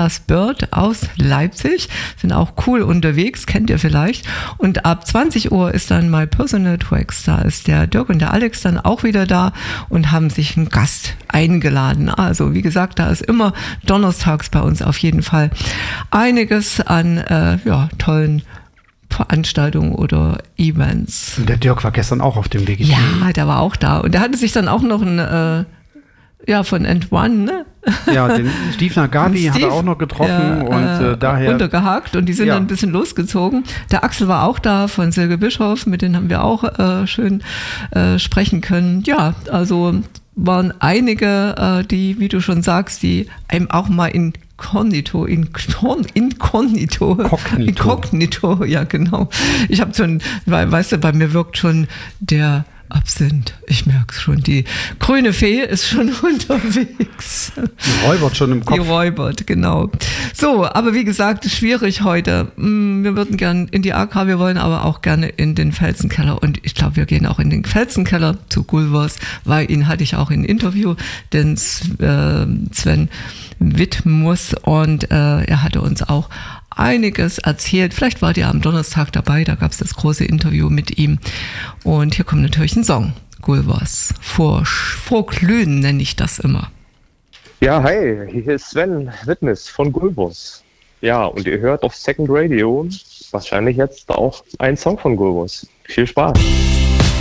Andreas Bird aus Leipzig. Sind auch cool unterwegs, kennt ihr vielleicht. Und ab 20 Uhr ist dann My Personal Tracks. Da ist der Dirk und der Alex dann auch wieder da und haben sich einen Gast eingeladen. Also wie gesagt, da ist immer donnerstags bei uns auf jeden Fall einiges an tollen Veranstaltungen oder Events. Und der Dirk war gestern auch auf dem Weg. Ja, der war auch da. Und der hatte sich dann auch noch ein, von End One, ne? Ja, den Steve Nagati hat er auch noch getroffen und daher... Runtergehakt und die sind dann ein bisschen losgezogen. Der Axel war auch da von Silke Bischof, mit denen haben wir auch schön sprechen können. Ja, also waren einige, die, wie du schon sagst, die einem auch mal Inkognito, ja genau. Ich habe schon, weißt du, bei mir wirkt schon der Absinth. Ich merke es schon. Die grüne Fee ist schon unterwegs. Die räubert schon im Kopf. Die räubert, genau. So, aber wie gesagt, schwierig heute. Wir würden gern in die AK, wir wollen aber auch gerne in den Felsenkeller. Und ich glaube, wir gehen auch in den Felsenkeller zu Gulvers, weil ihn hatte ich auch in Interview, den Sven Wittmus. Und er hatte uns auch einiges erzählt. Vielleicht wart ihr am Donnerstag dabei, da gab es das große Interview mit ihm. Und hier kommt natürlich ein Song, Gulvers. Vorglühen nenne ich das immer. Ja, hi, hier ist Sven Wittmes von Gulvers. Ja, und ihr hört auf Second Radio wahrscheinlich jetzt auch einen Song von Gulvers. Viel Spaß.